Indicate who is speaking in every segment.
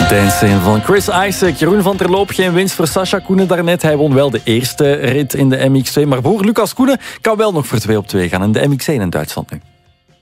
Speaker 1: Dancing van Chris Isaac. Jeroen van Terloop, geen winst voor Sascha Koenen daarnet. Hij won wel de eerste rit in de MX2. Maar broer Lucas Koenen kan wel nog voor 2-op-2 gaan in de MX1 in Duitsland nu.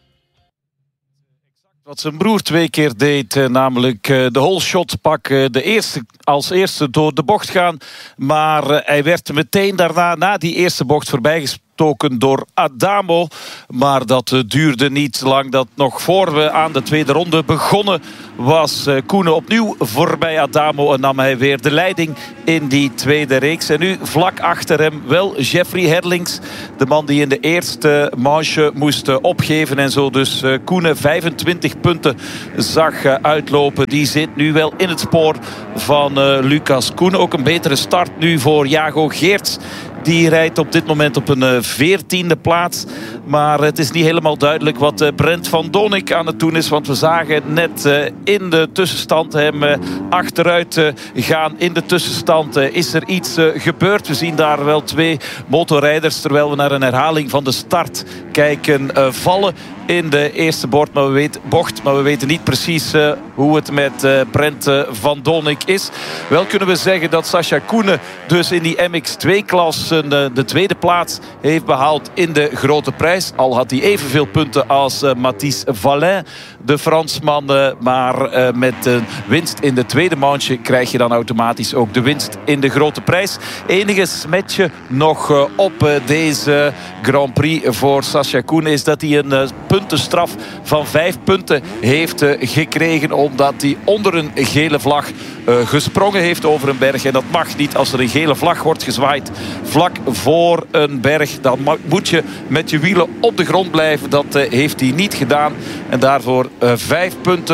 Speaker 2: Wat zijn broer 2 keer deed, namelijk de whole shot pakken. Als eerste door de bocht gaan. Maar hij werd meteen daarna, na die eerste bocht, voorbijgestoken door Adamo. Maar dat duurde niet lang. Dat nog voor we aan de tweede ronde begonnen was Koenen opnieuw voorbij Adamo. En nam hij weer de leiding in die tweede reeks. En nu vlak achter hem wel Jeffrey Herlings. De man die in de eerste manche moest opgeven. En zo dus Koenen 25 punten zag uitlopen. Die zit nu wel in het spoor van Lucas Koenen. Ook een betere start nu voor Jago Geerts. Die rijdt op dit moment op een 14e plaats. Maar het is niet helemaal duidelijk wat Brent van Donik aan het doen is. Want we zagen net in de tussenstand hem achteruit gaan. In de tussenstand is er iets gebeurd. We zien daar wel 2 motorrijders, terwijl we naar een herhaling van de start kijken, vallen in de eerste bocht. Maar we weten niet precies hoe het met Brent van Donik is. Wel kunnen we zeggen dat Sascha Koenen dus in die MX2-klas de tweede plaats heeft behaald in de grote prijs. Al had hij evenveel punten als Mathis Valin, de Fransman. Maar met een winst in de tweede manche krijg je dan automatisch ook de winst in de grote prijs. Enige smetje nog op deze Grand Prix voor Sascha Koenen is dat hij een puntenstraf van 5 punten heeft gekregen, omdat hij onder een gele vlag gesprongen heeft over een berg. En dat mag niet. Als er een gele vlag wordt gezwaaid vlak voor een berg, dan moet je met je wielen op de grond blijven. Dat heeft hij niet gedaan. En daarvoor 5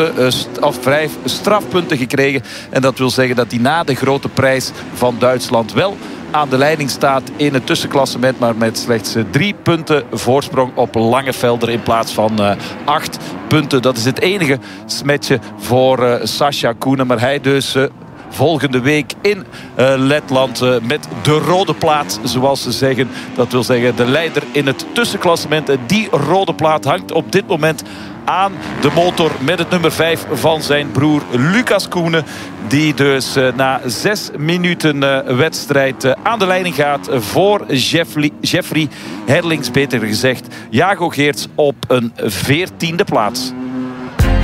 Speaker 2: strafpunten gekregen. En dat wil zeggen dat hij na de grote prijs van Duitsland wel aan de leiding staat in het tussenklassement, maar met slechts 3 punten voorsprong op Langevelder in plaats van 8 punten. Dat is het enige smetje voor Sascha Koenen. Maar hij dus volgende week in Letland met de rode plaat, zoals ze zeggen. Dat wil zeggen de leider in het tussenklassement. En die rode plaat hangt op dit moment aan de motor met het nummer 5 van zijn broer Lucas Koenen. Die dus na 6 minuten wedstrijd aan de leiding gaat voor Jeffrey Herlings, beter gezegd Jago Geerts, op een 14e plaats.